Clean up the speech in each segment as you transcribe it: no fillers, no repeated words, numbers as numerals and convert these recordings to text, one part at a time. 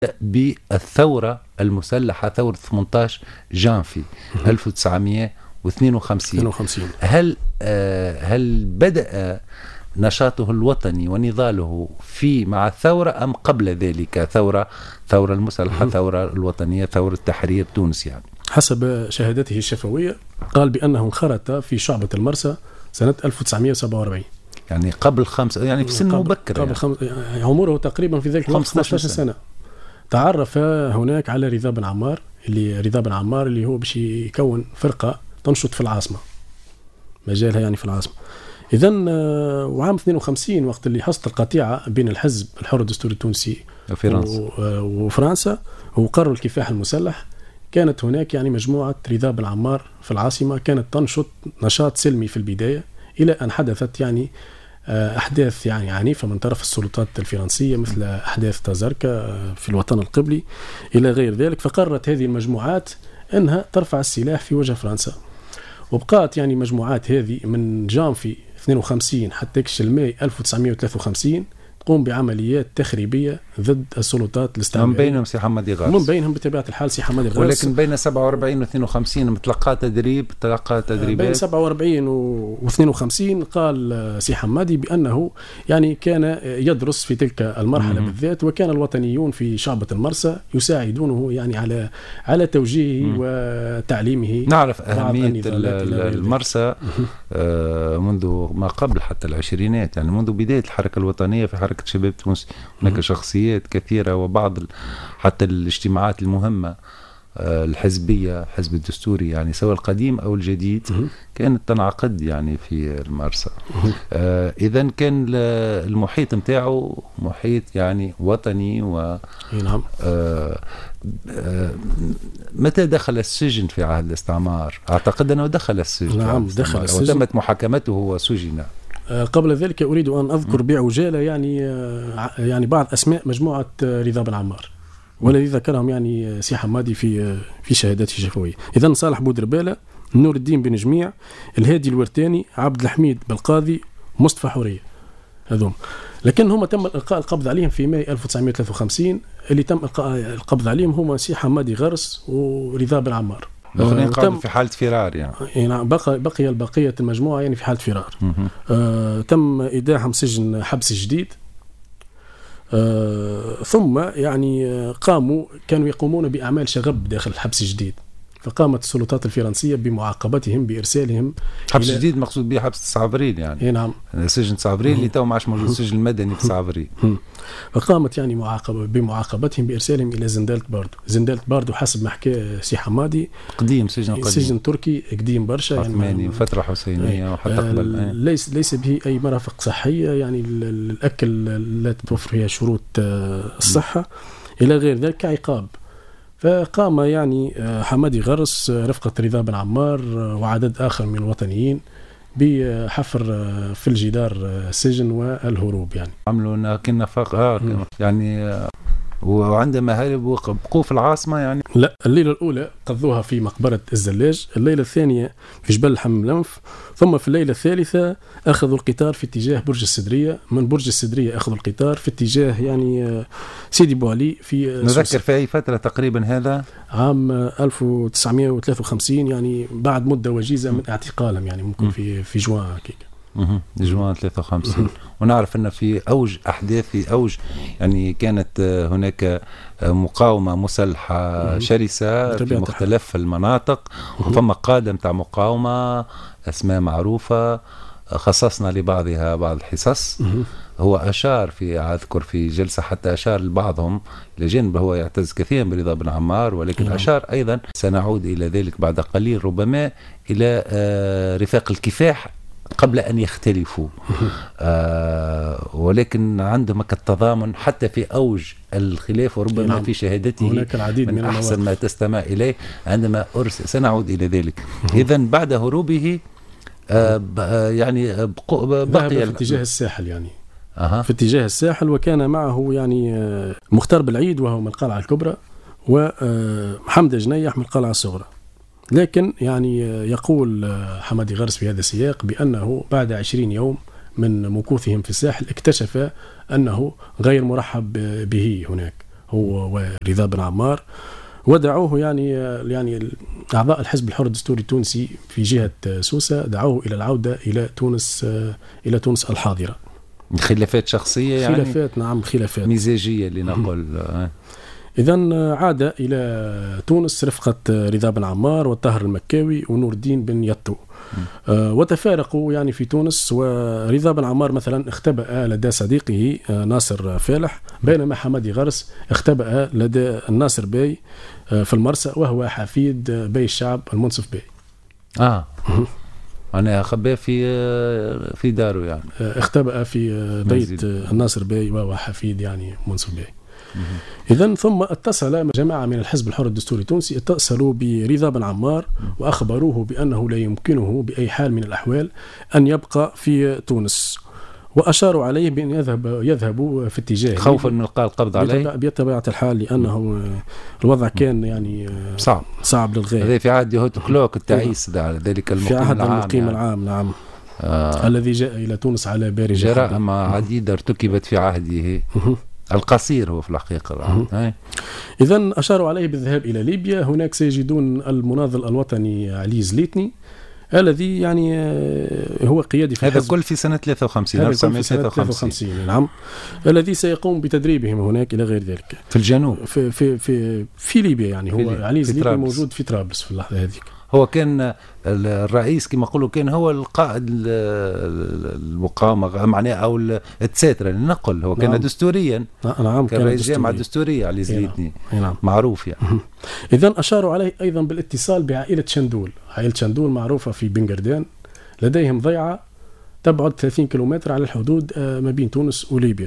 بالثورة المسلحة، ثورة 18 جانفي 1952. هل بدأ نشاطه الوطني ونضاله مع الثورة أم قبل ذلك؟ ثورة المسلحة، ثورة الوطنية، ثورة تحرير تونس يعني. حسب شهادته الشفوية قال بأنه انخرط في شعبة المرسى سنة 1947، يعني قبل يعني في سن مبكر، يعني عمره تقريبا في ذلك الوقت 15 سنة. تعرف هناك على رضا بن عمار اللي هو باش يكون فرقة تنشط في العاصمة، مجالها يعني في العاصمة. إذن وعام 52 وقت اللي حصلت القطيعة بين الحزب الحر الدستوري التونسي وفرنسا وقرروا الكفاح المسلح، كانت هناك يعني مجموعة رضا بن عمار في العاصمة كانت تنشط نشاط سلمي في البداية، إلى أن حدثت يعني أحداث يعني عنيفة من طرف السلطات الفرنسية، مثل أحداث تازاركا في الوطن القبلي إلى غير ذلك. فقررت هذه المجموعات أنها ترفع السلاح في وجه فرنسا، وبقات يعني مجموعات هذه من جانفي 52 حتى كشل ماي 1953 تقوم بعمليات تخريبية ضد السلطات الاستعمارية. من بينهم سي حمادي غارس. من بينهم بطبيعة الحال سي حمادي غارس. ولكن بين 47 و 52 تلقى تدريبات. بين 47 و 52 قال سي حمادي بأنه يعني كان يدرس في تلك المرحلة بالذات، وكان الوطنيون في شعبة المرسى يساعدونه يعني على توجيهه وتعليمه. نعرف أهمية المرسى منذ ما قبل حتى العشرينات، يعني منذ بداية الحركة الوطنية في حركة شباب تونس هناك شخصيات كثيرة، وبعض حتى الاجتماعات المهمة الحزبية، حزب الدستوري يعني سواء القديم أو الجديد كانت تنعقد يعني في المرسى. إذن كان المحيط متاعه محيط يعني وطني نعم. متى دخل السجن في عهد الاستعمار؟ أعتقد أنه دخل السجن. نعم دخل السجن وتمت محاكمته وسجن. قبل ذلك أريد أن أذكر بعجالة يعني بعض أسماء مجموعة رضا بن عمار والذي ذكرهم يعني سي حمادي في شهاداته الشفوية. إذن صالح بودربالة، نور الدين بن جميع، الهادي الورتاني، عبد الحميد بالقاضي، مصطفى حورية، هذوم. لكن هم تم إلقاء القبض عليهم في ماي 1953. اللي تم إلقاء القبض عليهم هم سي حمادي غرس ورضا بن عمار. قالوا في حالة فرار يعني بقي البقية المجموعة يعني في حالة فرار. تم إيداعهم سجن حبس جديد. ثم يعني كانوا يقومون بأعمال شغب داخل الحبس الجديد، فقامت السلطات الفرنسية بمعاقبتهم بإرسالهم. حبس جديد مقصود به حبس 9 أبريل يعني. نعم. سجن 9 أبريل اللي تو ما عادش موجود، السجن المدني 9 أبريل. فقامت يعني بمعاقبتهم بإرسالهم إلى زندالة باردو حسب ما حكى سي حمادي. قديم، سجن تركي قديم برشا يعني فترة حسينية وحتى قبل. ليس به أي مرافق صحية، يعني الأكل لا تتوفر فيها شروط الصحة إلى غير ذلك كعقاب. فقام يعني حمادي غرس رفقة رضا بن عمار وعدد آخر من الوطنيين بحفر في الجدار السجن والهروب، يعني عملوا نفاق يعني. وعندما هربوا بقوا في العاصمة يعني؟ لا، الليلة الأولى قضوها في مقبرة الزلاج، الليلة الثانية في جبل الحملنف، ثم في الليلة الثالثة أخذوا القطار في اتجاه برج السدرية. من برج السدرية أخذوا القطار في اتجاه يعني سيدي بوعلي في نذكر في أي فترة تقريبا هذا؟ عام 1953، يعني بعد مدة وجيزة من اعتقالهم، يعني ممكن في جوان كيكا. جوان 53. ونعرف أن في أوج أحداث، في أوج يعني كانت هناك مقاومة مسلحة شرسة في مختلف المناطق، وفما قادة متاع مقاومة أسماء معروفة خصصنا لبعضها بعض الحصص. هو أشار أذكر في جلسة حتى أشار لبعضهم لجانب هو يعتز كثيرا برضا بن عمار، ولكن أشار أيضا سنعود إلى ذلك بعد قليل ربما إلى رفاق الكفاح قبل أن يختلفوا. ولكن عندهم التضامن حتى في أوج الخلاف، وربما في شهادته هناك العديد من أحسن ما تستمع إليه عندما أرسل. سنعود إلى ذلك. إذن بعد هروبه يعني بقي في اتجاه الساحل، يعني في اتجاه الساحل، وكان معه يعني مختار بالعيد وهو من القلعة الكبرى، ومحمد جنيح من القلعة الصغرى. لكن يعني يقول حمادي غرس في هذا السياق بأنه بعد 20 يوم من مكوثهم في الساحل اكتشف أنه غير مرحب به هناك، هو ورضا بن عمار، ودعوه يعني أعضاء الحزب الحر الدستوري التونسي في جهة سوسة دعوه إلى العودة إلى تونس الحاضرة. خلافات شخصية يعني؟ خلافات، نعم، خلافات مزاجية لنقول. إذن عاد إلى تونس رفقة رضا بن عمار والطاهر المكاوي ونور الدين بن يطو، وتفارقوا يعني في تونس. ورضا بن عمار مثلا اختبأ لدى صديقه ناصر فالح، بينما حمادي غرس اختبأ لدى الناصر باي في المرسى، وهو حفيد باي الشعب المنصف باي. أنا خباه في داره يعني. اختبأ في بيت الناصر باي وهو حفيد يعني منصف باي. إذن ثم اتصل جماعة من الحزب الحر الدستوري التونسي، اتصلوا برضا بن عمار وأخبروه بأنه لا يمكنه بأي حال من الأحوال أن يبقى في تونس، وأشاروا عليه بأن يذهبوا في اتجاه خوفا من القبض عليه بطبيعة الحال، لأنه الوضع كان يعني صعب للغاية. هذا في عهد يهود كلوك التعيس ذلك في عهد المقيم العام، نعم، الذي جاء إلى تونس على بارجة. جرائم عديدة ارتكبت في عهده القصير هو في الحقيقة. إذن أشاروا عليه بالذهاب إلى ليبيا. هناك سيجدون المناضل الوطني علي زليتني الذي يعني هو قيادي في هذا كل في سنة 1953. نعم، الذي سيقوم بتدريبهم هناك إلى غير ذلك في الجنوب في ليبيا. يعني هو علي زليتني موجود في طرابلس في اللحظة هذيك. هو كان الرئيس كما يقولوا، كان هو القائد المقاومة معناه أو التساترة لنقل. هو كان دستوريا، نعم، كان رئيس جامعة دستورية علي زليتني، نعم، معروف يعني. إذن أشاروا عليه أيضا بالاتصال بعائلة شندول. عائلة شندول معروفة في بنغردان، لديهم ضيعة تبعد 30 كيلومتر على الحدود ما بين تونس وليبيا،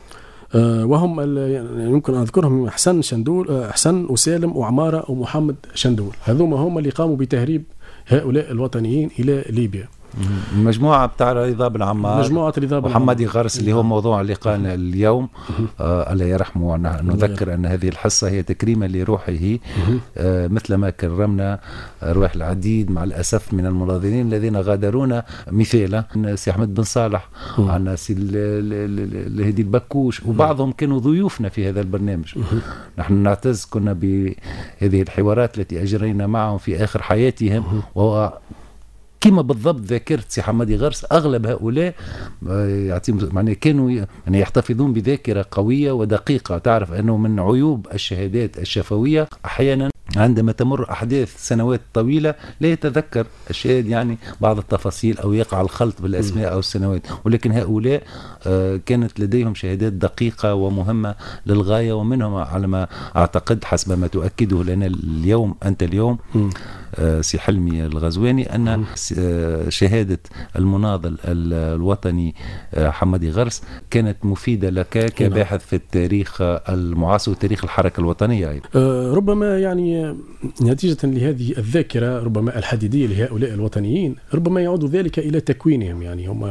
وهم يمكن أن أذكرهم حسن شندول، حسن وسالم وعمارة ومحمد شندول. هذوما هم اللي قاموا بتهريب هؤلاء الوطنيين إلى ليبيا. المجموعة بتاع رضا بن عمار، مجموعة رضا بن وحمادي غرس اللي هو موضوع لقاءنا اليوم. الله يرحمه. نذكر أن هذه الحصة هي تكريما لروحه، مثلما كرمنا أرواح العديد مع الأسف من المناضلين الذين غادرونا، مثالا سي أحمد بن صالح، عنا سي الهدي البكوش، وبعضهم كانوا ضيوفنا في هذا البرنامج. نحن نعتز كنا بهذه الحوارات التي أجرينا معهم في آخر حياتهم، وهو كما بالضبط ذاكرت سي حمادي غرس. أغلب هؤلاء يعني كانوا يعني يحتفظون بذاكرة قوية ودقيقة. تعرف أنه من عيوب الشهادات الشفوية أحيانا عندما تمر أحداث سنوات طويلة لا يتذكر الشاهد يعني بعض التفاصيل أو يقع الخلط بالأسماء أو السنوات، ولكن هؤلاء كانت لديهم شهادات دقيقة ومهمة للغاية. ومنهم على ما أعتقد حسب ما تؤكده لنا اليوم أنت اليوم سي حلمي الغزواني، أن شهادة المناضل الوطني حمادي غرس كانت مفيدة لك كباحث في التاريخ المعاصر وتاريخ الحركة الوطنية أيضا. ربما يعني نتيجة لهذه الذاكرة ربما الحديدية لهؤلاء الوطنيين، ربما يعود ذلك إلى تكوينهم. يعني هم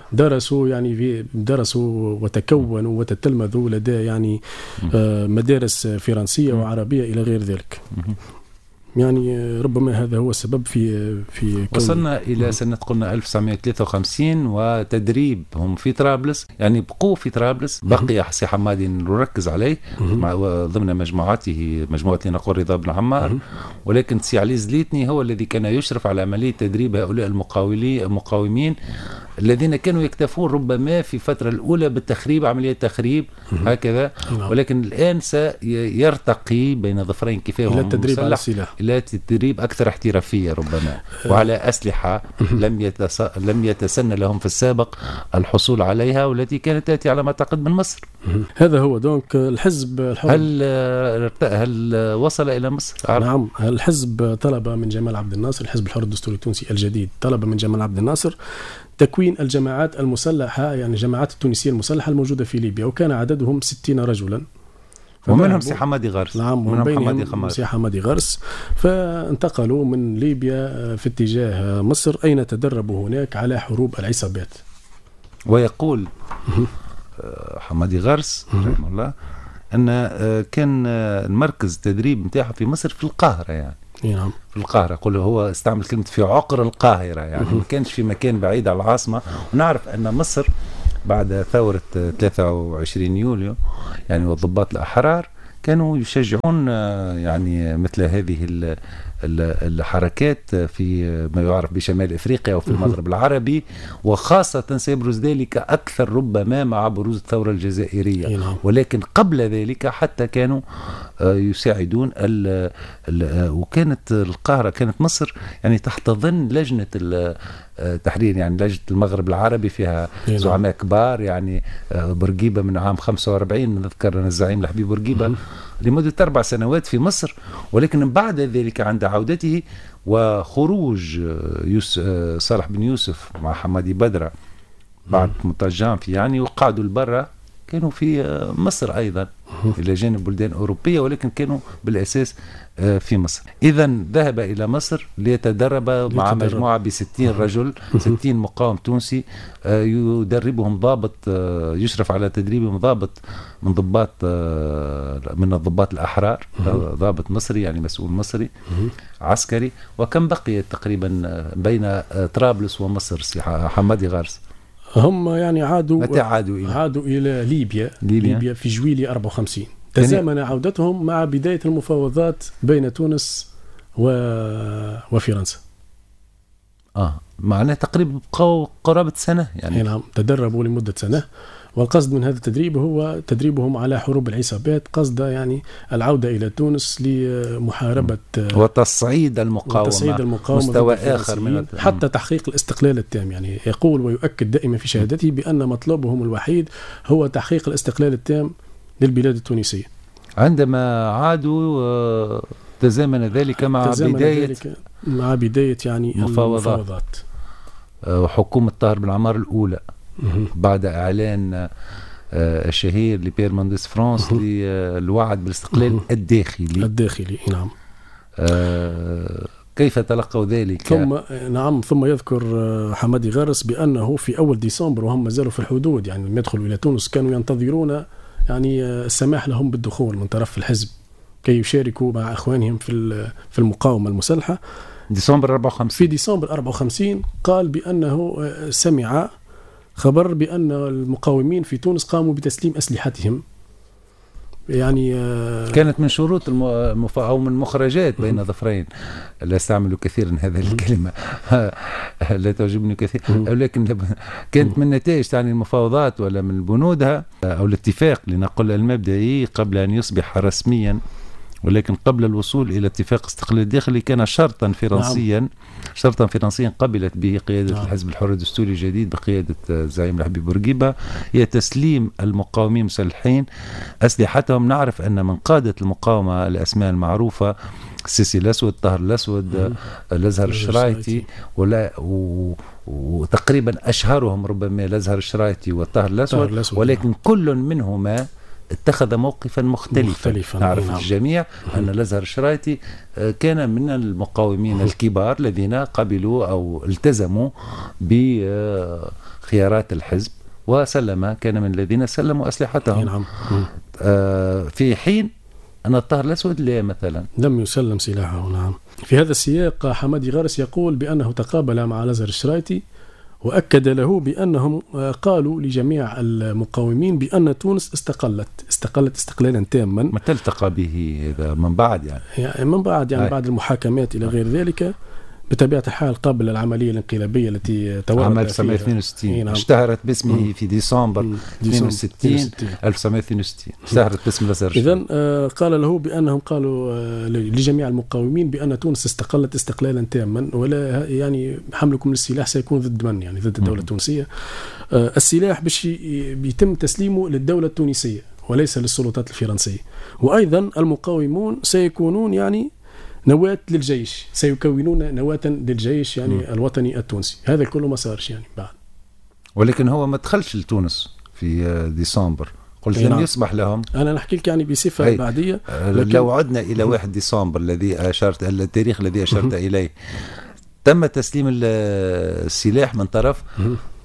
درسوا وتكونوا وتتلمذوا لدى يعني مدارس فرنسية وعربية إلى غير ذلك. يعني ربما هذا هو السبب في وصلنا إلى سنة قلنا 1953 وتدريبهم في طرابلس. يعني بقوا في طرابلس، بقي سي حمادي نركز عليه ضمن مجموعته، مجموعة لنقول رضا بن عمار، ولكن سي علي زليتني هو الذي كان يشرف على عملية تدريب هؤلاء المقاومين الذين كانوا يكتفون ربما في الفترة الأولى بالتخريب، عملية تخريب هكذا، ولكن الآن سيرتقي بين ظفرين كفاهم إلى التدريب على السلاح، إلى تدريب أكثر احترافية ربما وعلى أسلحة لم يتسنى لهم في السابق الحصول عليها، والتي كانت تأتي على ما أعتقد من مصر. هذا هو دونك الحزب الحر. هل وصل إلى مصر؟ نعم، الحزب طلب من جمال عبد الناصر، الحزب الحر الدستوري التونسي الجديد طلب من جمال عبد الناصر تكوين الجماعات المسلحة، يعني الجماعات التونسية المسلحة الموجودة في ليبيا، وكان عددهم 60 رجلا ومنهم سي حمادي غرس. نعم، ومنهم سي حمادي غرس. فانتقلوا من ليبيا في اتجاه مصر، أين تدربوا هناك على حروب العصابات. ويقول حمادي غرس رحمه الله أن كان المركز التدريب نتاعه في مصر في القاهرة، يعني نعم في القاهرة. قل هو استعمل كلمة في عقر القاهرة، يعني ما كانش في مكان بعيد على العاصمة. ونعرف أن مصر بعد ثورة 23 يوليو يعني والضباط الأحرار كانوا يشجعون يعني مثل هذه الحركات في ما يعرف بشمال افريقيا وفي المغرب العربي، وخاصة سيبرز ذلك اكثر ربما مع بروز الثورة الجزائرية. ولكن قبل ذلك حتى كانوا يساعدون وكانت القاهرة، كانت مصر يعني تحت ظن لجنة التحرير، يعني لجنة المغرب العربي فيها زعماء كبار، يعني بورقيبة من عام 45 نذكر أن الزعيم الحبيب بورقيبة لمدة 4 سنوات في مصر. ولكن بعد ذلك عند عودته وخروج صالح بن يوسف مع حمادي بدرة بعد متجام في يعني وقعدوا البرة، كانوا في مصر أيضا إلى جانب بلدان أوروبية، ولكن كانوا بالأساس في مصر. إذا ذهب إلى مصر ليتدرب مع مجموعة ب60 رجل، 60 مقاوم تونسي، يدربهم ضابط، يشرف على تدريبهم ضابط من الضباط الأحرار، ضابط مصري يعني مسؤول مصري عسكري. وكم بقي تقريبا بين طرابلس ومصر حمادي غارس؟ هم يعني عادوا إلى ليبيا في جويلية 54. تزامن عودتهم مع بداية المفاوضات بين تونس وفرنسا. معناه تقريبا بقوا قرابة سنة يعني. نعم، تدربوا لمدة سنة، والقصد من هذا التدريب هو تدريبهم على حروب العصابات، قصد يعني العودة إلى تونس لمحاربة وتصعيد المقاومة مستوى آخر من حتى تحقيق الاستقلال التام. يعني يقول ويؤكد دائما في شهادته بأن مطلبهم الوحيد هو تحقيق الاستقلال التام للبلاد التونسية. عندما عادوا تزامن ذلك مع بداية يعني المفاوضات وحكومة طاهر بن عمار الأولى بعد إعلان الشهير لبير مانديس فرانس للوعد بالاستقلال الداخلي. نعم. كيف تلقوا ذلك؟ ثم يذكر حمادي غارس بأنه في أول ديسمبر وهم ما زالوا في الحدود، يعني لما يدخلوا إلى تونس كانوا ينتظرون يعني السماح لهم بالدخول من طرف الحزب كي يشاركوا مع أخوانهم في المقاومة المسلحة. في ديسمبر 54 قال بأنه سمع خبر بأن المقاومين في تونس قاموا بتسليم أسلحتهم. يعني كانت من شروط أو من مخرجات بين ظفرين. لا استعمل كثيرا هذه الكلمة لا تعجبني كثير، ولكن كانت من نتائج يعني المفاوضات ولا من بنودها أو الاتفاق لنقل المبدئي قبل أن يصبح رسميا، ولكن قبل الوصول إلى اتفاق استقلال داخلي كان شرطا فرنسيا قبلت به قيادة الحزب الحر الدستوري الجديد بقيادة الزعيم الحبيب بورقيبة، هي تسليم المقاومين المسلحين أسلحتهم. نعرف أن من قادة المقاومة الأسماء المعروفة السيسي الأسود، طاهر الأسود، الأزهر الشرايطي، وتقريبا أشهرهم ربما الأزهر الشرايطي والطاهر الأسود، ولكن كل منهما اتخذ موقفا مختلفا. نعرف الجميع أن الأزهر الشرايطي كان من المقاومين الكبار الذين قبلوا أو التزموا بخيارات الحزب كان من الذين سلموا أسلحتهم. في حين أن الطاهر الأسود مثلا لم يسلم سلاحه. نعم. في هذا السياق حمادي غارس يقول بأنه تقابل مع الأزهر الشرايطي وأكد له بأنهم قالوا لجميع المقاومين بأن تونس استقلت استقلالا تاما. متى التقى به هذا؟ من بعد يعني بعد المحاكمات إلى غير ذلك. بطبيعة الحال قبل العملية الانقلابية التي تورط عام 1962 اشتهرت باسمه في ديسمبر 1962 اشتهرت باسم الأزهر. إذن قال له بأنهم قالوا لجميع المقاومين بأن تونس استقلت استقلالا تاما، ولا يعني حملكم للسلاح سيكون ضد من؟ يعني ضد الدولة التونسية. السلاح بيتم تسليمه للدولة التونسية وليس للسلطات الفرنسية. وأيضا المقاومون سيكونون يعني نواة للجيش، سيكونون نواة للجيش يعني الوطني التونسي. هذا كله ما صارش يعني بعد. ولكن هو ما دخلش لتونس في ديسمبر، قلت لم يسمح لهم. أنا نحكي لك يعني بصفة بعدية. لو عدنا إلى 1 ديسمبر التاريخ الذي أشرت إليه، تم تسليم السلاح من طرف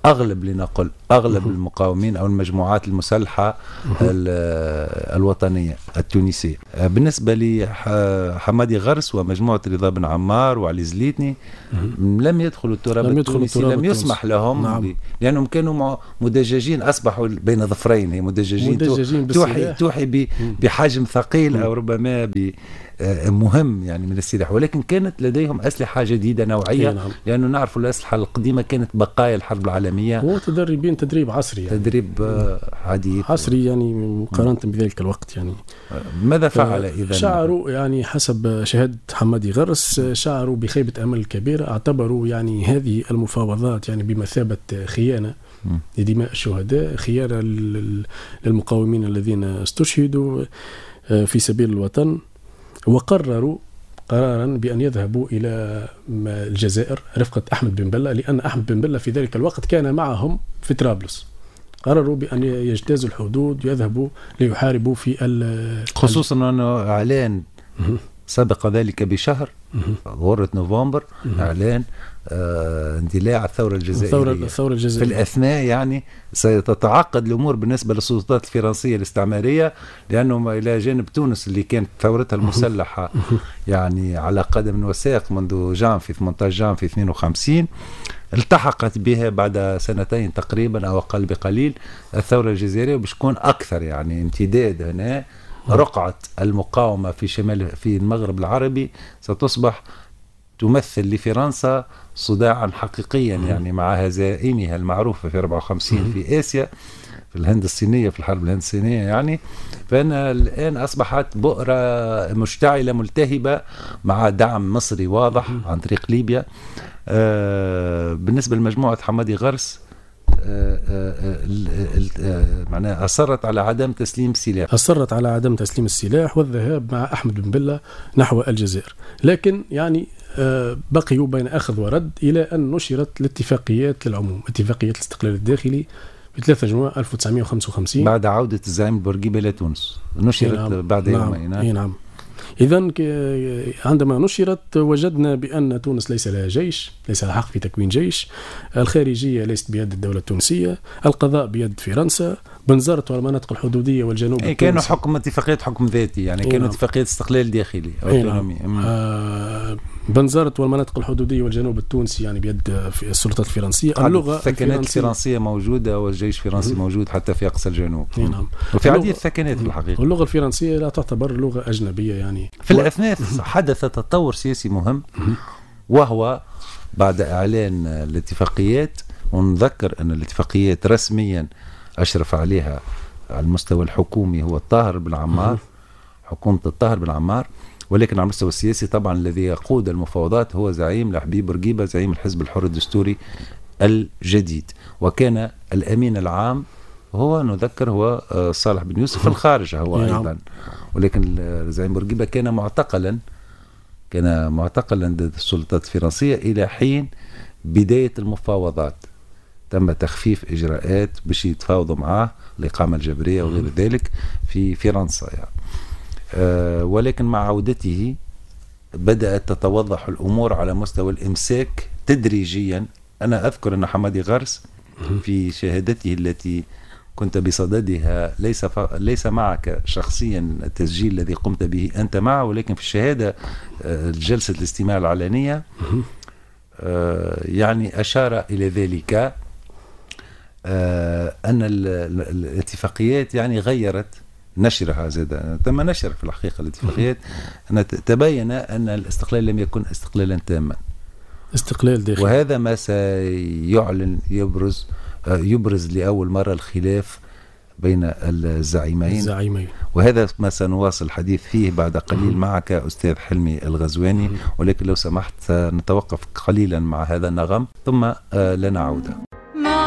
أغلب المقاومين أو المجموعات المسلحة الوطنية التونسية. بالنسبة لحمادي غرس ومجموعة رضا بن عمار وعلي زليتني لم يدخلوا التراب التونسي، لم يسمح لهم. نعم. لأنهم كانوا مدججين، أصبحوا بين ظفرين، هي مدججين توحي بحجم ثقيل أو ربما مهم يعني من السلاح، ولكن كانت لديهم أسلحة جديدة نوعية. نعم. لأنه نعرف الأسلحة القديمة كانت بقايا الحرب العالمية، ومتدربين تدريب عصري يعني. تدريب حديث عصري يعني مقارنة بذلك الوقت يعني. ماذا فعل إذا؟ شعروا يعني حسب شهادة حمادي غرس، شعروا بخيبة أمل كبيرة، اعتبروا يعني هذه المفاوضات يعني بمثابة خيانة لدماء الشهداء، خيانة للمقاومين الذين استشهدوا في سبيل الوطن، وقرروا قرارا بأن يذهبوا إلى الجزائر رفقة أحمد بن بلة، لأن أحمد بن بلة في ذلك الوقت كان معهم في طرابلس. قرروا بأن يجتازوا الحدود ويذهبوا ليحاربوا في خصوصا أنه إعلان سبق ذلك بشهر غورة نوفمبر إعلان اندلاع الثورة الجزائرية. الثورة الجزائرية. في الأثناء يعني ستتعقد الأمور بالنسبة للسلطات الفرنسية الاستعمارية، لأنه إلى جانب تونس اللي كانت ثورتها المسلحة يعني على قدم وساق منذ جانفي 18 جانفي 52، التحقت بها بعد سنتين تقريبا أو أقل بقليل الثورة الجزائرية، باش تكون أكثر يعني امتداد هنا. رقعة المقاومة في المغرب العربي ستصبح تمثل لفرنسا صداعا حقيقيا يعني مع هزائمها المعروفة في 54 في آسيا، في الهند الصينية، في الحرب الهند الصينية يعني. فإن الآن أصبحت بؤرة مشتعلة ملتهبة مع دعم مصري واضح عن طريق ليبيا. بالنسبة لمجموعة حمادي غرس معناها أصرت على عدم تسليم السلاح، أصرت على عدم تسليم السلاح والذهاب مع أحمد بن بلة نحو الجزائر. لكن يعني بقيوا بين أخذ ورد إلى أن نشرت الاتفاقيات للعموم، اتفاقية الاستقلال الداخلي ب 3 جوان 1955 بعد عودة الزعيم بورقيبة إلى تونس. نشرت بعد يومين. نعم. إذن عندما نشرت وجدنا بأن تونس ليس لها جيش، ليس لها حق في تكوين جيش، الخارجية ليست بيد الدولة التونسية، القضاء بيد فرنسا، بنزرت والمناطق الحدودية والجنوب التونسي كانوا حكم اتفاقية حكم ذاتي يعني كانوا اتفاقية استقلال داخلي أوتونومي. بنزرت والمناطق الحدودية والجنوب التونسي يعني بيد السلطات الفرنسية. اللغة الثكنات الفرنسية موجودة والجيش الفرنسي موجود حتى في أقصى الجنوب. نعم. وفي عديد الثكنات في الحقيقة. واللغة الفرنسية لا تعتبر لغة أجنبية يعني. في الأثناء حدث تطور سياسي مهم، وهو بعد إعلان الاتفاقيات، ونذكر أن الاتفاقيات رسميا أشرف عليها على المستوى الحكومي هو الطاهر بن عمار، حكومة الطاهر بن عمار، ولكن على المستوى السياسي طبعا الذي يقود المفاوضات هو زعيم لحبيب بورقيبة، زعيم الحزب الحر الدستوري الجديد. وكان الأمين العام هو نذكر هو صالح بن يوسف في الخارج هو أيضا، ولكن زعيم بورقيبة كان معتقلا ضد السلطات الفرنسية إلى حين بداية المفاوضات. تم تخفيف إجراءات باش يتفاوضوا معاه الإقامة الجبرية وغير ذلك في فرنسا يعني. ولكن مع عودته بدأت تتوضح الأمور على مستوى الإمساك تدريجيا. أنا أذكر أن حمادي غرس في شهادته التي كنت بصددها ليس معك شخصيا التسجيل الذي قمت به أنت معه، ولكن في الشهادة جلسة الاستماع العلنية يعني أشار إلى ذلك أن الاتفاقيات يعني غيرت نشرها. زاد تم نشر في الحقيقة الاتفاقيات أن تبين أن الاستقلال لم يكن استقلالا تاما، استقلال داخلي، وهذا ما سيعلن يبرز لأول مرة الخلاف بين الزعيمين، وهذا ما سنواصل الحديث فيه بعد قليل معك أستاذ حلمي الغزواني. ولكن لو سمحت نتوقف قليلا مع هذا النغم ثم لنا عودة.